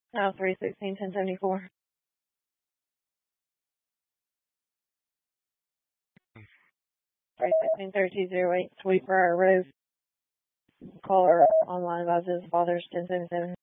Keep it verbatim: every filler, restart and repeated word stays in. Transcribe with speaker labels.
Speaker 1: Oh, three sixteen, ten seventy-four. three sixteen, thirty-two oh eight, Sweetbriar Road. Caller online about his father's ten seventy-seven.